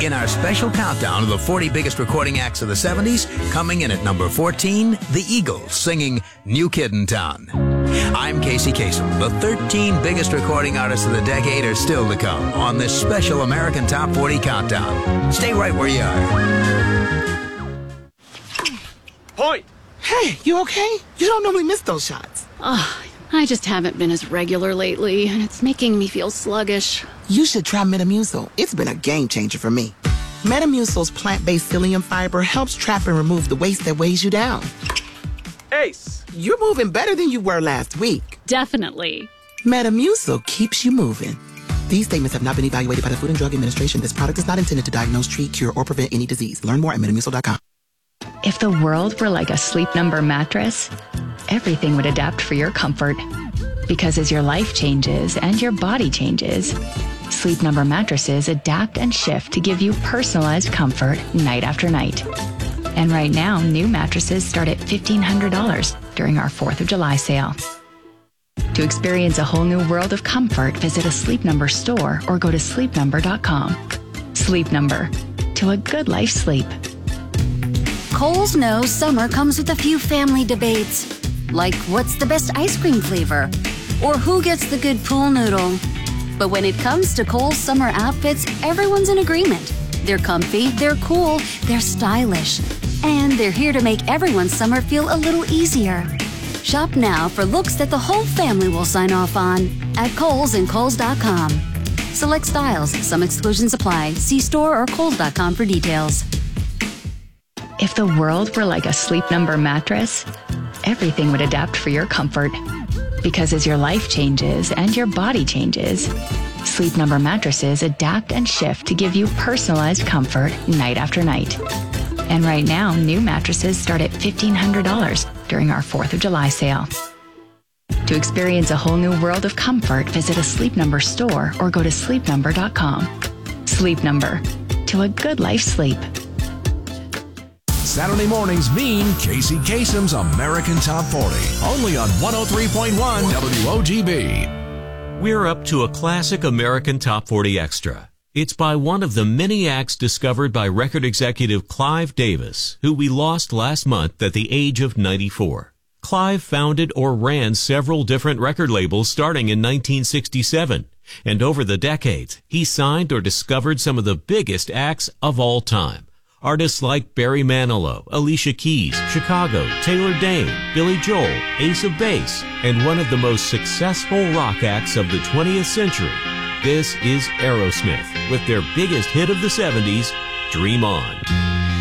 begin our special countdown of the 40 biggest recording acts of the 70s. Coming in at number 14, The Eagles singing New Kid in Town. I'm Casey Kasem. The 13 biggest recording artists of the decade are still to come on this special American Top 40 countdown. Stay right where you are. Point! Hey, you okay? You don't normally miss those shots. I just haven't been as regular lately, and it's making me feel sluggish. You should try Metamucil. It's been a game changer for me. Metamucil's plant-based psyllium fiber helps trap and remove the waste that weighs you down. Ace! You're moving better than you were last week. Definitely. Metamucil keeps you moving. These statements have not been evaluated by the Food and Drug Administration. This product is not intended to diagnose, treat, cure, or prevent any disease. Learn more at metamucil.com. If the world were like a Sleep Number mattress, everything would adapt for your comfort. Because as your life changes and your body changes, Sleep Number mattresses adapt and shift to give you personalized comfort night after night. And right now, new mattresses start at $1,500 during our 4th of July sale. To experience a whole new world of comfort, visit a Sleep Number store or go to sleepnumber.com. Sleep Number. To a good life sleep. Kohl's knows summer comes with a few family debates, like what's the best ice cream flavor, or who gets the good pool noodle. But when it comes to Kohl's summer outfits, everyone's in agreement. They're comfy, they're cool, they're stylish, and they're here to make everyone's summer feel a little easier. Shop now for looks that the whole family will sign off on at Kohl's and Kohl's.com. Select styles, some exclusions apply. See store or Kohl's.com for details. If the world were like a Sleep Number mattress, everything would adapt for your comfort. Because as your life changes and your body changes, Sleep Number mattresses adapt and shift to give you personalized comfort night after night. And right now, new mattresses start at $1,500 during our 4th of July sale. To experience a whole new world of comfort, visit a Sleep Number store or go to sleepnumber.com. Sleep Number. To a good life sleep. Saturday mornings mean Casey Kasem's American Top 40. Only on 103.1 WOGB. We're up to a classic American Top 40 extra. It's by one of the many acts discovered by record executive Clive Davis, who we lost last month at the age of 94. Clive founded or ran several different record labels starting in 1967. And over the decades, he signed or discovered some of the biggest acts of all time. Artists like Barry Manilow, Alicia Keys, Chicago, Taylor Dayne, Billy Joel, Ace of Base, and one of the most successful rock acts of the 20th century. This is Aerosmith with their biggest hit of the 70s, Dream On.